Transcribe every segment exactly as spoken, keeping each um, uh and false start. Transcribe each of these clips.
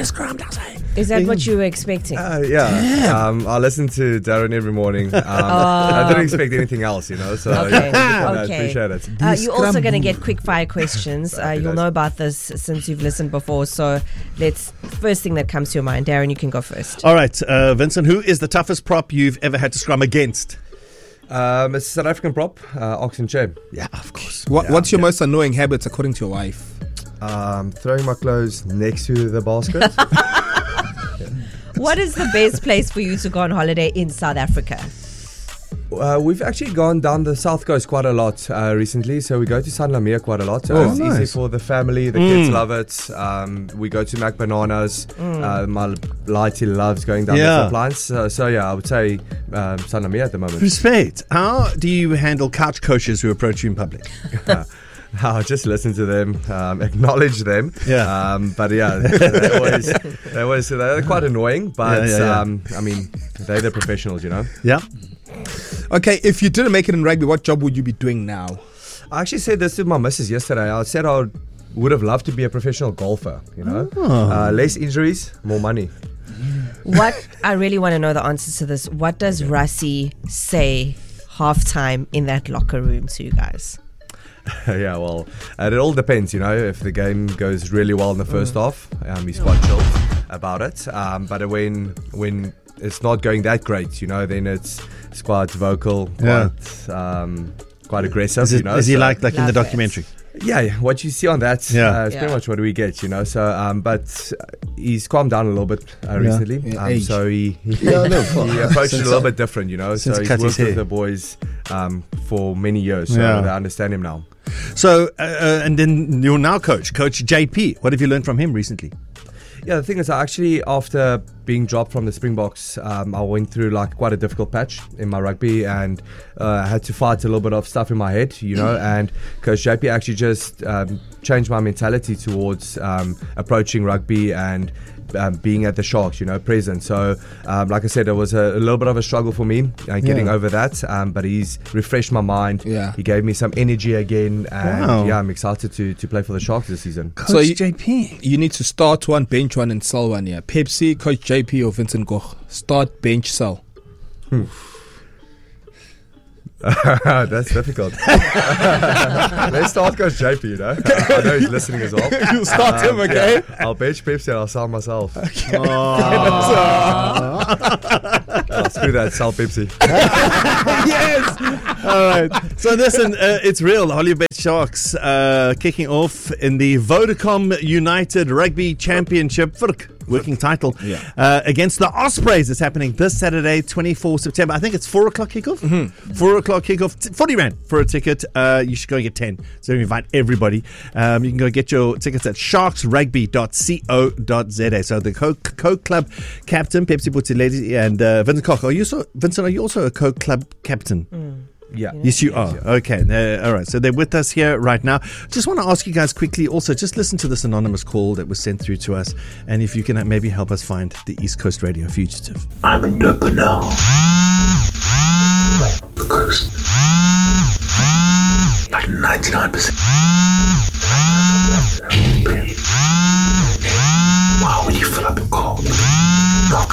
say scrum, don't say. Is that what you were expecting? Uh, yeah, um, I listen to Darren every morning. Um, I didn't expect anything else, you know. So Okay, yeah, I okay. appreciate it. Uh, you're also going to get quick fire questions. Uh, you'll know about this since you've listened before. So let's, first thing that comes to your mind, Darren, you can go first. All right, uh, Vincent, who is the toughest prop you've ever had to scrum against? Um, it's a South African prop, uh, Oxen Chair. Yeah, of course. What, Yeah. what's your most annoying habit according to your wife? Um, throwing my clothes next to the basket. What is the best place for you to go on holiday in South Africa? Uh, we've actually gone down the south coast quite a lot uh, recently, so we go to San Lamia quite a lot. So Oh, it's nice. easy for the family. The kids love it. Um, we go to Mac Bananas. Uh, my lighty loves going down Yeah. the zip lines. So, so yeah, I would say um, San Lamia at the moment. Respect. How do you handle couch coaches who approach you in public? I'll just listen to them, um, acknowledge them. Yeah. Um, but yeah, they always, they always, they're quite annoying. But Yeah, yeah, yeah. Um, I mean, they're the professionals, you know. Yeah. Okay, if you didn't make it in rugby, what job would you be doing now? I actually said this to my missus yesterday. I said I would, would have loved to be a professional golfer, you know. Oh. Uh, less injuries, more money. What, I really want to know the answers to this. What does Rassie say halftime in that locker room to you guys? Yeah, well, uh, it all depends, you know. If the game goes really well in the first half, um, he's quite chilled about it. Um, but when when it's not going that great, you know, then it's, it's quite vocal, Yeah. quite um, quite aggressive, Is, it, you know. is he so- like like in the Love it. documentary? Yeah, yeah, what you see on that Yeah. uh, is Yeah. pretty much what we get, you know. So, um, but he's calmed down a little bit uh, recently. Yeah, Um, age. so he he, Yeah, no, he approached it a little bit different, you know. Since So he he's cut his worked with hair. the boys um, for many years, so Yeah. they understand him now. So, uh, uh, and then you're now coach, Coach J P. What have you learned from him recently? Yeah, the thing is, I actually, after being dropped from the Springboks, um, I went through like quite a difficult patch in my rugby, and uh, had to fight a little bit of stuff in my head, you know. And Coach J P actually just um, changed my mentality towards um, approaching rugby and um, being at the Sharks, you know, present. So, um, like I said, it was a, a little bit of a struggle for me uh, getting Yeah. over that. Um, but he's refreshed my mind. Yeah. He gave me some energy again, and Wow. yeah, I'm excited to to play for the Sharks this season. Coach So you- J P. You need to start one, bench one, and sell one. Yeah, Pepsi, Coach J P, or Vincent Goch. Start, bench, sell. That's difficult. Let's start Coach J P, you know. I know he's listening as well. You start him, okay? Yeah, I'll bench Pepsi and I'll sell myself. Oh. Oh, screw that, sell Pepsi. Yes. All right. So listen, uh, it's real. The Hollywood Sharks uh, kicking off in the Vodacom United Rugby Championship. Working title Yeah. uh, against the Ospreys. It's happening this Saturday, twenty-fourth of September. I think it's four o'clock kickoff. Mm-hmm. Four o'clock kickoff. T- Forty rand for a ticket. Uh, you should go and get ten. So we invite everybody. Um, you can go get your tickets at sharks rugby dot co dot za. So the Coke, Coke Club captain, Pepsi Buttiledi, and uh, Vincent Koch. Are you so, Vincent? Are you also a Coke Club captain? Mm. Yeah. Yes, you are. Okay. Uh, all right. So they're with us here right now. Just want to ask you guys quickly also, just listen to this anonymous call that was sent through to us. And if you can maybe help us find the East Coast Radio fugitive. I'm a nipper now. The coast. Like ninety-nine percent. Why would you fill up a car? Not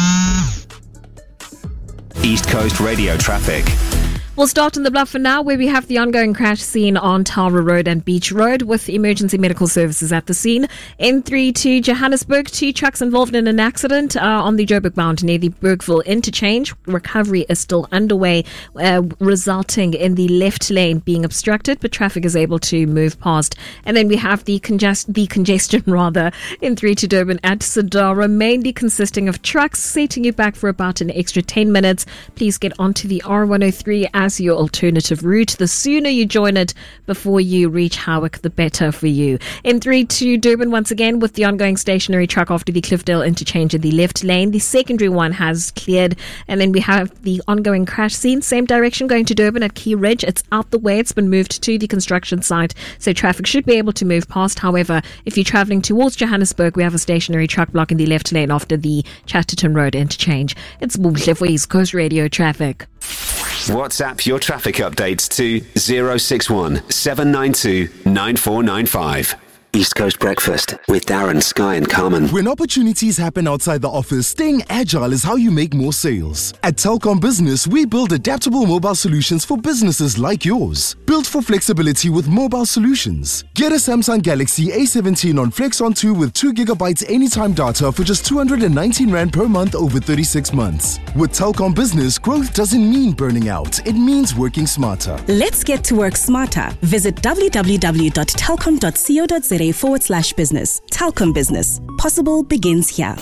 good. East Coast Radio traffic. We'll start in the Bluff for now, where we have the ongoing crash scene on Tower Road and Beach Road with emergency medical services at the scene. N three to Johannesburg, two trucks involved in an accident uh, on the Joburg Bound near the Bergville interchange. Recovery is still underway, uh, resulting in the left lane being obstructed, but traffic is able to move past. And then we have the, congest- the congestion rather N three to Durban at Sadara, mainly consisting of trucks, setting you back for about an extra ten minutes. Please get onto the R one oh three as your alternative route. The sooner you join it before you reach Howick, the better for you. N three to Durban once again with the ongoing stationary truck after the Cliffdale interchange in the left lane. The secondary one has cleared, and then we have the ongoing crash scene, same direction going to Durban at Key Ridge. It's out the way. It's been moved to the construction site, so traffic should be able to move past. However, if you're travelling towards Johannesburg, we have a stationary truck block in the left lane after the Chatterton Road interchange. It's Buhle for East Coast Radio traffic. WhatsApp your traffic updates to zero six one seven nine two nine four nine five. East Coast Breakfast with Darren, Sky and Carmen. When opportunities happen outside the office, staying agile is how you make more sales. At Telkom Business, we build adaptable mobile solutions for businesses like yours. Built for flexibility with mobile solutions. Get a Samsung Galaxy A seventeen on Flex on two with two gigabytes anytime data for just two hundred nineteen rand per month over thirty-six months. With Telkom Business, growth doesn't mean burning out. It means working smarter. Let's get to work smarter. Visit w w w dot telkom dot co dot za forward slash business. Telkom Business. Possible begins here.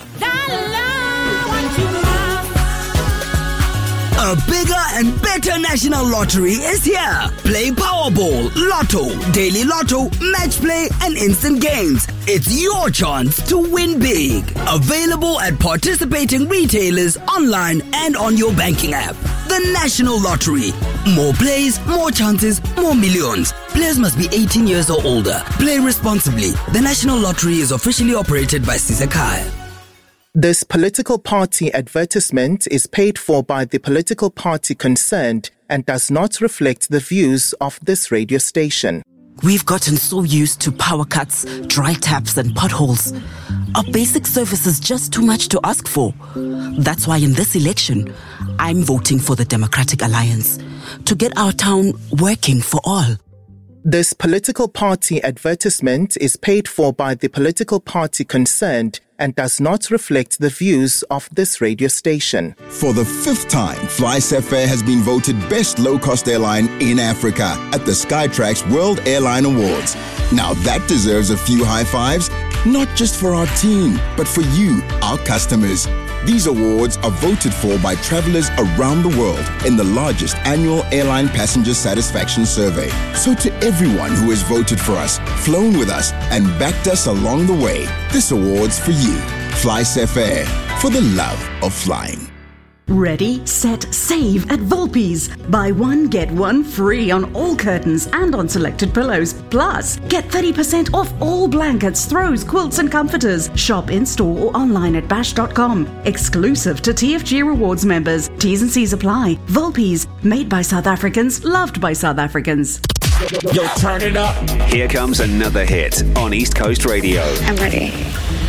A bigger and better national lottery is here. Play Powerball, Lotto, Daily Lotto, Match Play, and Instant Games. It's your chance to win big. Available at participating retailers, online, and on your banking app. The National Lottery. More plays, more chances, more millions. Players must be eighteen years or older. Play responsibly. The National Lottery is officially operated by Sisakai. This political party advertisement is paid for by the political party concerned and does not reflect the views of this radio station. We've gotten so used to power cuts, dry taps and potholes. Are basic services just too much to ask for? That's why in this election, I'm voting for the Democratic Alliance to get our town working for all. This political party advertisement is paid for by the political party concerned and does not reflect the views of this radio station. For the fifth time, FlySafair has been voted best low-cost airline in Africa at the Skytrax World Airline Awards. Now that deserves a few high fives, not just for our team, but for you, our customers. These awards are voted for by travelers around the world in the largest annual airline passenger satisfaction survey. So to everyone who has voted for us, flown with us, and backed us along the way, this award's for you. FlySafair, for the love of flying. Ready, set, save at Volpe's. Buy one, get one free on all curtains and on selected pillows. Plus, get thirty percent off all blankets, throws, quilts and comforters. Shop in-store or online at bash dot com. Exclusive to T F G Rewards members. T's and C's apply. Volpe's, made by South Africans, loved by South Africans. Yo, turn it up. Here comes another hit on East Coast Radio. I'm ready.